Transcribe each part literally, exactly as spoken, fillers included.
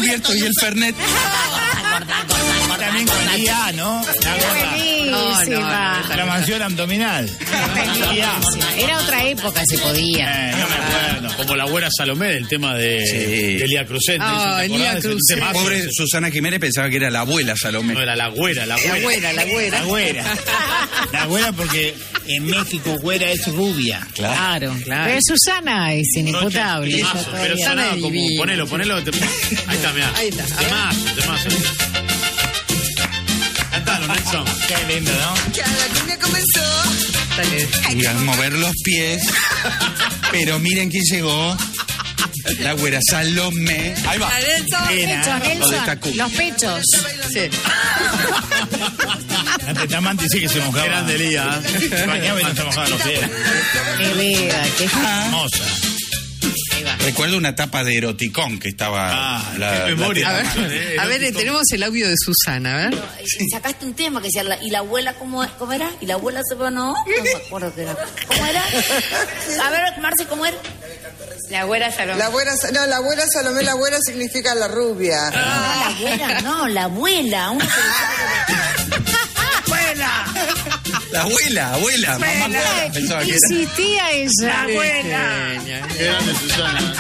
despierto y el Fernet. También con I A, ¿no? No, no, no, la mansión abdominal. Era otra época, se podía. Eh, no me acuerdo. Como la güera Salomé del tema de, Sí. de Lía Cruzet. Ah, Lía Cruzet. Pobre Susana Jiménez pensaba que era la abuela Salomé. No, era la güera, la güera. La güera, la güera. La güera. La güera porque en México güera es rubia. Claro, claro. Pero Susana es inimputable. Temazo, ella pero todavía. sonaba como, Divina. ponelo, ponelo. Te, ahí está, mirá. Ahí está. Temazo, temazo. Cantalo, Nelson. Qué lindo, ¿no? Que a la cumbia comenzó. Y al mover los pies. Pero miren quién llegó. La güera Salomé. Ahí va. Los pechos, Lo destacó. Nelson. Los pechos. Sí. Ante Tamanti sí que se mojaba. Grande Lía. Se bañaba y no se mojaba los pies. Qué vida, qué Hermosa. Recuerdo una tapa de eroticón que estaba. Ah, la, qué memoria. la- A ver, a ver, tenemos el audio de Susana, a ver. Sacaste un tema que decía, la- ¿y la abuela cómo, cómo era? ¿Y la abuela se va? No, no me acuerdo qué era. ¿Cómo era? A ver, Marce, ¿cómo era? La güera Salomé. La abuela, no, la abuela Salomé, la abuela significa la rubia. No, la abuela, no, la abuela. Una La abuela, abuela, mamá abuela, pensaba que era. Insistía ella. abuela. Qué grande Susana.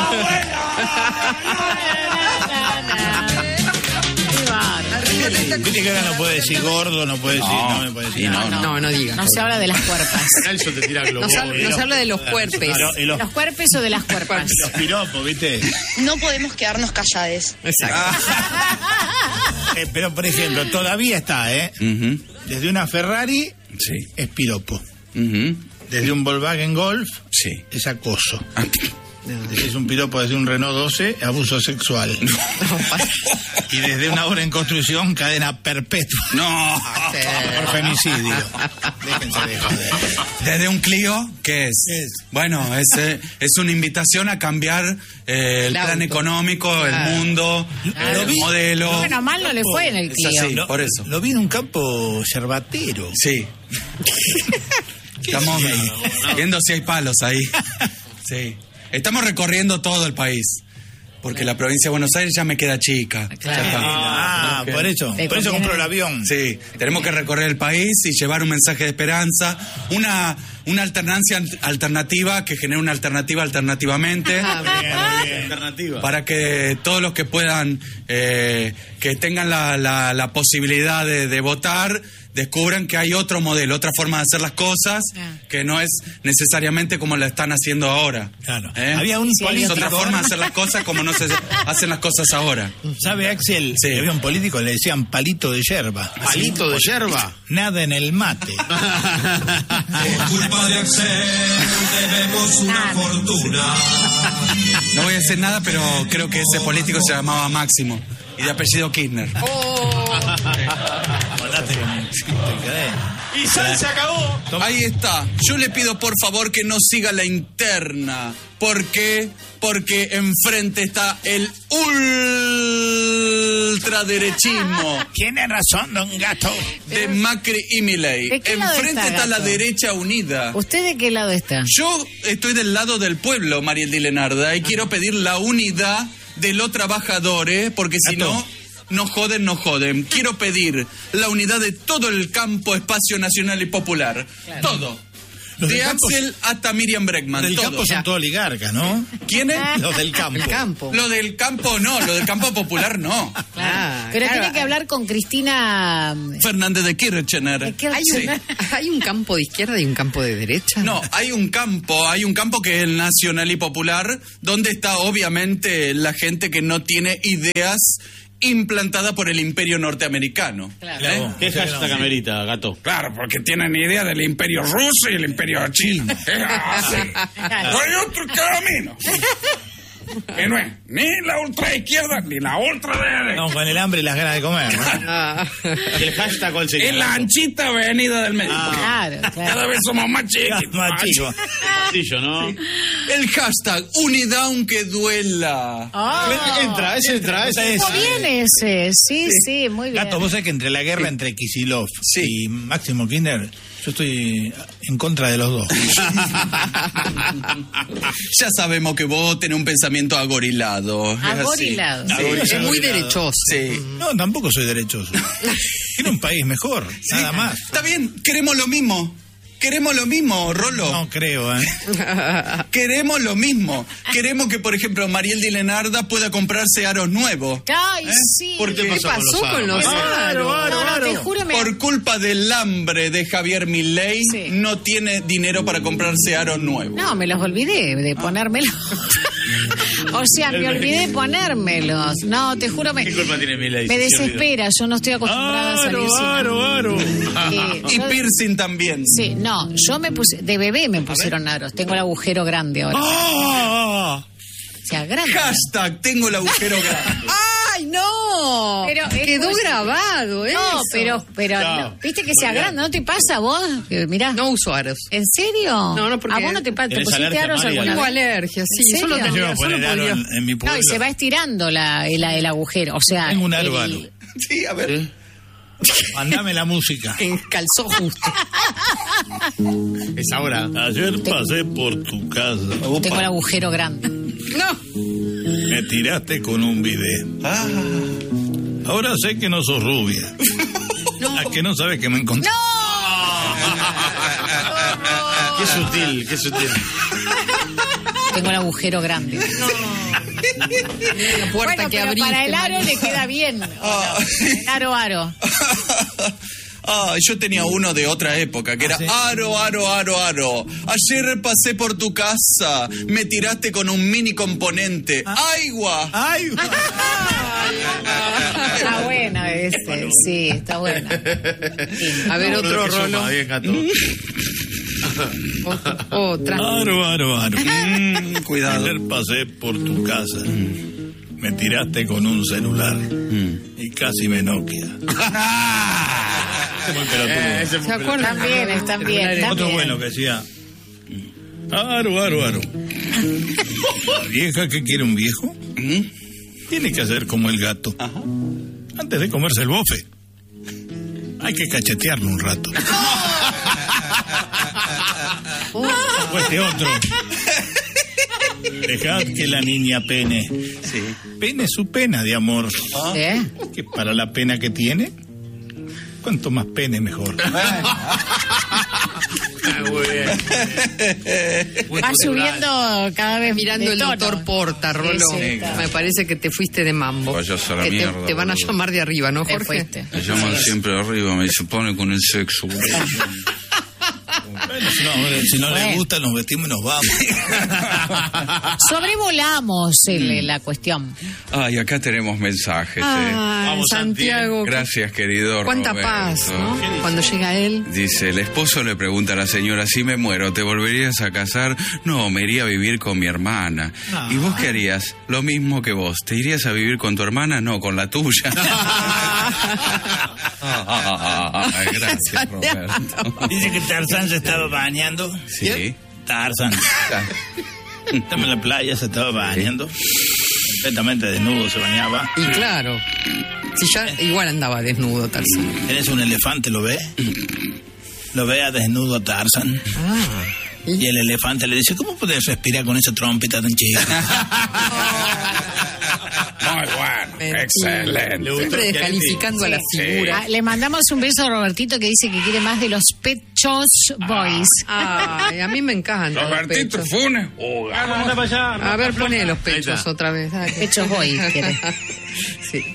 Qué bárbaro. Viste que ahora no puede decir gordo, no puede decir. No, me puede decir. Sí, no, nada. No, no diga. No se habla de las cuerpas. Nelson te tira globos. Nos, habla, nos habla de los cuerpes. Pero, y los, ¿Los cuerpes o de las cuerpas? los piropos, ¿viste? No podemos quedarnos callades. Exacto. Eh, pero, por ejemplo, todavía está, ¿eh? Ujú, Desde una Ferrari sí. es piropo. Ujú, Desde un Volkswagen Golf sí. es acoso. Ah, Desde es un piropo desde un Renault doce, abuso sexual. Y desde una obra en construcción, cadena perpetua. No. Por femicidio. Déjense de joder. Desde un Clio, ¿qué es? ¿Qué es? Bueno, es, eh, es una invitación a cambiar eh, el El plan auto. económico, Claro. el mundo, Lo el vi. modelo. Bueno, mal no le fue en el Es Clio. así. Lo, por eso. Lo vi en un campo yerbatero. Sí. Estamos viendo si hay palos ahí. Sí. Estamos recorriendo todo el país. Porque la provincia de Buenos Aires ya me queda chica. Claro. Ya está. Ah, por eso. Te Por eso conviene. compró el avión. Sí, tenemos que recorrer el país y llevar un mensaje de esperanza, una, una alternancia alternativa que genere una alternativa alternativamente. Alternativa. Para que todos los que puedan, eh, que tengan la, la, la posibilidad de, de votar, descubran que hay otro modelo, otra forma de hacer las cosas, Ah. que no es necesariamente como la están haciendo ahora. Claro. ¿Eh? Había un Es político- otra forma de hacer las cosas como no se hacen las cosas ahora. ¿Sabe, Axel? Sí. Que había un político, le decían palito de yerba. Palito de yerba. Nada en el mate. Por culpa de Axel debemos una fortuna. No voy a decir nada, pero creo que ese político se llamaba Máximo y de apellido Kirchner. Acordate que te quedé. Y San se acabó. Ahí está. Yo le pido por favor que no siga la interna. ¿Por qué? Porque enfrente está el ultraderechismo Tiene razón, don Gato. de Macri y Milei. ¿De qué lado Enfrente está, está la Gato? derecha unida. ¿Usted de qué lado está? Yo estoy del lado del pueblo, Mariel Lenarda, y quiero pedir la unidad de los trabajadores, porque si Gato. no, no joden, no joden. Quiero pedir la unidad de todo el campo espacio nacional y popular. Todo. Los De del campo- Axel hasta Miriam Bregman. Los del todo. campo son todos oligarcas, ¿no? ¿Quiénes? Los del campo. El campo. Lo del campo no, lo del campo popular no. Claro. Pero claro. tiene que hablar con Cristina. Fernández de Kirchner. ¿De qué- ¿Hay un, ¿Hay un campo de izquierda y un campo de derecha? No, hay un campo, hay un campo que es el nacional y popular, donde está obviamente la gente que no tiene ideas implantadas por el imperio norteamericano. Claro. ¿Eh? ¿Qué es esta camerita, Gato? Claro, porque tienen idea del imperio ruso y el imperio chino. Es así. No hay otro camino. Que no es ni la ultra izquierda ni la ultra derecha. No, con el hambre y las ganas de comer, ¿no? Ah. ¿Y el hashtag cuál sería? Es la anchita avenida del medio. Claro, Cada claro. vez somos más chiquitos. Más chico. Sencillo, ¿no? El hashtag unidad aunque duela. Ah. Entra, ese entra, ese Muy bien ese, sí, sí, muy bien. Gato, vos sabés que entre la guerra entre Kicillof Sí. y Máximo Kirchner, yo estoy en contra de los dos. Ya sabemos que vos tenés un pensamiento comportamiento agorilado. Es así. Agorilado. Sí. Agorilado. Es muy derechoso. Sí. No, tampoco soy derechoso. Quiero un país mejor, Sí. nada más. Está bien, queremos lo mismo. Queremos lo mismo, Rolo. No creo, ¿eh? Queremos lo mismo. Queremos que, por ejemplo, Mariel Di Lenarda pueda comprarse aros nuevos. Ay, ¿Eh? sí. ¿Por qué ¿Qué pasó pasó con los No, aros? no, te juro me... Por culpa del hambre de Javier Milei, Sí. no tiene dinero para comprarse aros nuevos. No, me los olvidé de ponérmelos. O sea, me olvidé de ponérmelos. No, te juro, me, ¿Qué culpa tiene Milei? me Si se desespera. Yo no estoy acostumbrada a salir sin... aro, aro. Eh, Y yo- piercing también. Sí, no, yo me puse, de bebé me pusieron aros. Tengo el agujero grande ahora. ¡Ah! O sea, grande. Hashtag tengo el agujero grande. ¡Ay, no! Pero es Quedó cosa- grabado, ¿eh? No, pero, pero, Chao. no, viste que sea grande, ¿no te pasa a vos? Eh, mirá. No uso aros. ¿En serio? No, no, porque- ¿A vos no te pasa? ¿Te ¿Tenés pusiste alergia, aros María? alguna Tengo vez? alergia, sí. ¿En Solo serio? Yo tendría, voy a solo poner aro podría. en, en mi pueblo. No, y se va estirando la, el, el agujero. O sea, Tengo un aro, el- aro. Sí, a ver. Mandame la música. En calzó justo. Es ahora. Ayer pasé por tu casa. Tengo el agujero grande. No. Me tiraste con un bidet. Ah, Ahora sé que no sos rubia. ¿A que no sabes que me encontré? Qué sutil, qué sutil. Tengo el agujero grande. La puerta Bueno, que pero abriste. para el aro María. le queda bien. Ah. Aro, aro. Ah, yo tenía uno de otra época que era aro, aro, aro, aro. Ayer pasé por tu casa, me tiraste con un mini componente. ¡Aigua! ¡Ay! Está buena ese, sí, está buena. A ver, otro rolo. Bien, Gato. Otra. Aro, aro, aro. Mm, cuidado. Ayer pasé por tu casa. Me tiraste con un celular. Y casi me noquia. Muy pelotudo. Eh, ese ¿Se fue- acuerdan? También, están bien, Otro también. bueno que decía. Aro, aro, aro. La vieja que quiere un viejo tiene que hacer como el gato. Antes de comerse el bofe, hay que cachetearlo un rato. O este otro. Dejad que la niña pene. Sí. Pene su pena de amor. ¿Eh? Que para la pena que tiene, cuanto más pene mejor. Muy bien. Va subiendo cada vez Mirando de el tono. doctor Porta, Rolo. Sí, sí, está. Me parece que te fuiste de mambo. Vayas a la que te, mierda, te van a boludo. llamar de arriba, ¿no, Te Jorge? fuiste. Me llaman siempre arriba, me dice, pone con el sexo. Bueno, si no, si no Bueno. le gusta, nos vestimos y nos vamos. Sobrevolamos el- la cuestión. Ay, acá tenemos mensajes. eh. Ah, Vamos, Santiago. Gracias, querido Cuánta Roberto. paz, ¿no? Cuando llega él. Dice, el esposo le pregunta a la señora, si me muero, ¿te volverías a casar? No, me iría a vivir con mi hermana. ¿Y vos qué harías? Lo mismo que vos. ¿Te irías a vivir con tu hermana? No, con la tuya. Ay, gracias, Roberto. Dice que Tarzán se estaba bañando. Sí. Tarzán. Estaba en la playa, se estaba bañando. Completamente desnudo se bañaba. Y claro, si ya igual andaba desnudo, Tarzán. Eres un elefante, ¿lo ve? Lo ve a desnudo a Tarzan. Ah. Y el elefante le dice, ¿cómo puedes respirar con esa trompeta tan chica? Muy bueno, excelente. Siempre descalificando a la figura. Ah, le mandamos un beso a Robertito que dice que quiere más de los Pechos Boys. Ay, a mí me encantan los Robertito pechos. Funes. Oh, Anda para allá. A ver, poné los pechos está. otra vez. dale. Pechos Boys quiere. Sí.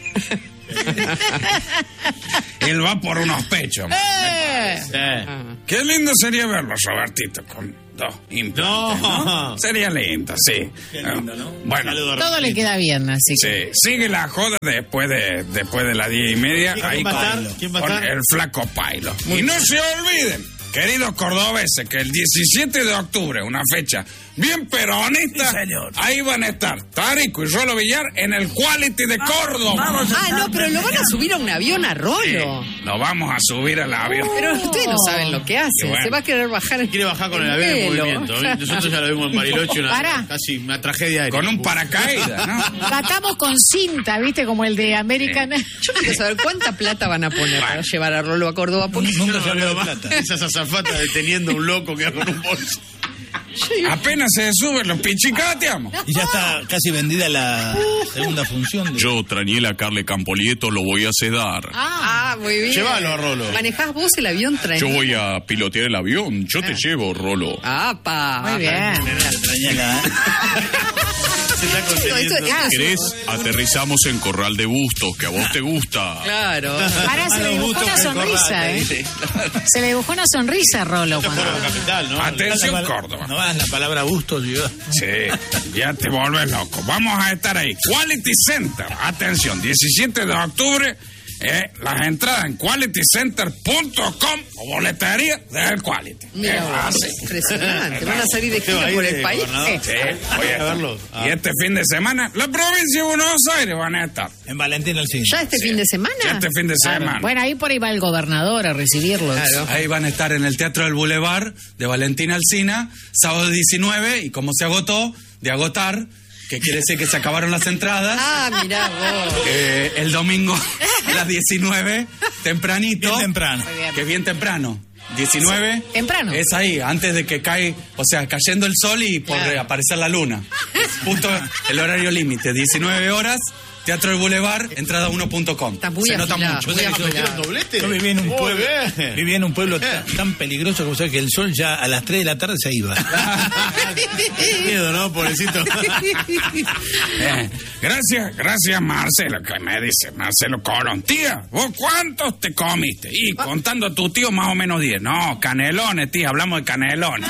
él va por unos pechos. Eh, Eh. Qué lindo sería verlos, Robertito, con dos implantes, No. ¿no? Sería lindo, sí. Qué lindo, ¿no? Bueno, todo le queda bien, así que. sí. Sigue la joda después de después de las diez y media. ¿Quién Ahí va a con, estar? ¿Quién va a con estar? el flaco Pailo. Y no se olviden, queridos cordobeses, que el diecisiete de octubre, una fecha bien peronista, Sí, señor. ahí van a estar Tarico y Rolo Villar en el Quality de Córdoba. Ah, no, pero lo van a subir a un avión a Rolo. Lo vamos a subir al avión. Pero ustedes no saben lo que hacen. Y bueno. Se va a querer bajar. Quiere bajar con el avión en vuelo. movimiento. ¿eh? Nosotros ya lo vimos en Bariloche, Pará. una, casi una tragedia aérea. Con un paracaídas, ¿no? Atamos con cinta, ¿viste? Como el de American. Yo quiero saber cuánta plata van a poner para llevar a Rolo a Córdoba. Porque Nunca se No habló de veo más plata. esas azafatas deteniendo a un loco que va con un bolso. Apenas se suben los pichicateamos. Y ya está casi vendida la segunda función. De... Yo, Traniela Carle Campolieto, lo voy a sedar. Ah, muy bien. Llévalo, Rolo. ¿Manejás vos el avión, Traniela? Yo voy a pilotear el avión. Yo te llevo, Rolo. Ah, pa. Muy bien. Traniela, ¿eh? Se está conteniendo. Esto- esto es- ¿Querés? Aterrizamos en Corral de Bustos, que a vos te gusta. Claro. Pará, se le dibujó una sonrisa, ¿eh? Se le dibujó una sonrisa a Rolo cuando... Capital, ¿no? Atención, No, Córdoba. No hagas la palabra Bustos, yo. Sí, ya te vuelves loco. Vamos a estar ahí. Quality Center. Atención, diecisiete de octubre. Eh, las entradas en quality center punto com o boletería del Quality. Mira, Eh, vos, así. impresionante. Van a salir de Usted va gira a ir por de el país. gobernador. Sí, voy a A verlo. estar. Ah. Y este fin de semana, la provincia de Buenos Aires van a estar. En Valentín Alcina. ¿Ya este fin de semana? Ya este fin de Claro. semana. Bueno, ahí por ahí va el gobernador a recibirlos. Claro. Ahí van a estar en el Teatro del Boulevard de Valentín Alsina, sábado diecinueve, y como se agotó, de agotar, que quiere decir que se acabaron las entradas. Ah, mirá vos. Eh, el domingo a las diecinueve, tempranito. Bien temprano. Muy bien. Que bien temprano. diecinueve. Temprano. Es ahí, antes de que cae, o sea, cayendo el sol y por Claro. aparecer la luna. Es justo el horario límite, diecinueve horas, Teatro del Boulevard, entrada uno punto com. Está muy Se nota afilado, mucho. muy ¿Sabes que afilado. yo- ¿Doblete? Yo viví en un Muy pueblo, bien. viví en un pueblo tan, tan peligroso como sea que el sol ya a las tres de la tarde se iba. Miedo, ¿no? Pobrecito. Eh, gracias, gracias Marcelo, que me dice Marcelo Colón. Tía, ¿vos cuántos te comiste? Y contando a tu tío más o menos diez. No, canelones, tía, hablamos de canelones.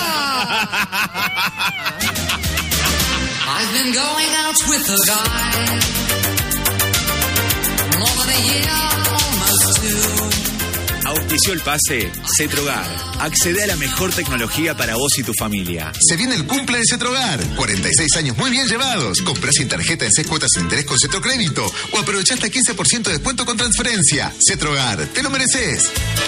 I've been going out with a guy more than a year, almost two. Auspició el pase Cetrogar. Accede a la mejor tecnología para vos y tu familia. Se viene el cumple de Cetrogar. cuarenta y seis años muy bien llevados. Comprá sin tarjeta en seis cuotas sin interés con Cetrocrédito o aprovechá hasta quince por ciento de descuento con transferencia. Cetrogar, te lo mereces.